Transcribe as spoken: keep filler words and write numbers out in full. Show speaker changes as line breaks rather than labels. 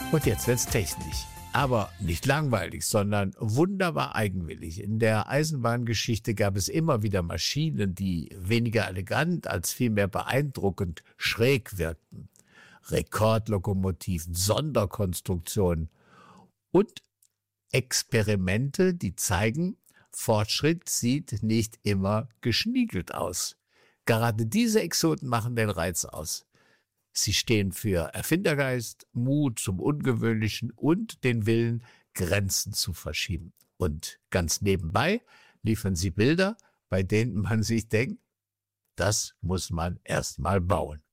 Und jetzt wird's technisch. Aber nicht langweilig, sondern wunderbar eigenwillig. In der Eisenbahngeschichte gab es immer wieder Maschinen, die weniger elegant als vielmehr beeindruckend schräg wirkten. Rekordlokomotiven, Sonderkonstruktionen und Experimente, die zeigen, Fortschritt sieht nicht immer geschniegelt aus. Gerade diese Exoten machen den Reiz aus. Sie stehen für Erfindergeist, Mut zum Ungewöhnlichen und den Willen, Grenzen zu verschieben. Und ganz nebenbei liefern sie Bilder, bei denen man sich denkt, das muss man erst mal bauen.